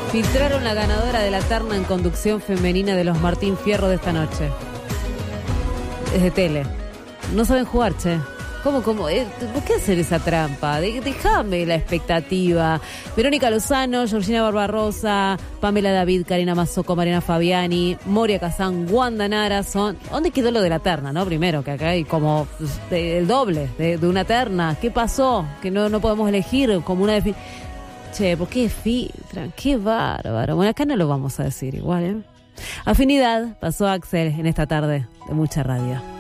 Filtraron la ganadora de la terna en conducción femenina de los Martín Fierro de esta noche. Es de tele. No saben jugar, che. ¿Cómo? ¿Por qué hacer esa trampa? Déjame la expectativa. Verónica Lozano, Georgina Barbarosa, Pamela David, Karina Mazzocco, Mariana Fabiani, Moria Kazán, Wanda Nara son... ¿Dónde quedó lo de la terna, no? Primero, que acá hay como el doble de una terna. ¿Qué pasó? Que no podemos elegir como una Che, ¿por qué filtran? ¡Qué bárbaro! Bueno, acá no lo vamos a decir igual, ¿eh? Afinidad, pasó Axel en esta tarde de mucha radio.